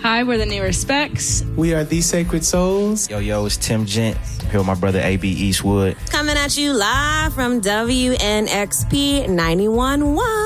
Hi, we're the New Respects. We are The Sacred Souls. Yo, it's Tim Gent. Here with my brother A.B. Eastwood. Coming at you live from WNXP 91.1.